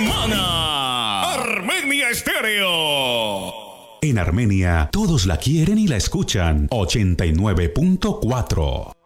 semana. Armenia Estéreo. En Armenia, todos la quieren y la escuchan. 89.4.